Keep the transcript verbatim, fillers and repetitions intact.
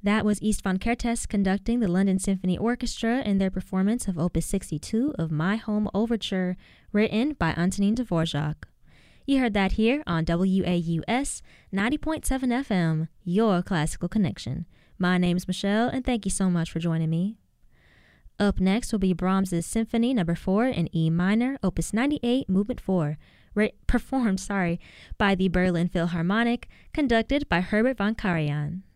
That was East von Kertes conducting the London Symphony Orchestra in their performance of Opus sixty-two of My Home Overture, written by Antonin Dvorak. You heard that here on W A U S ninety point seven F M, your classical connection. My name's Michelle, and thank you so much for joining me. Up next will be Brahms's Symphony Number four in E minor, Opus ninety-eight, Movement four, re- performed, sorry, by the Berlin Philharmonic, conducted by Herbert von Karajan.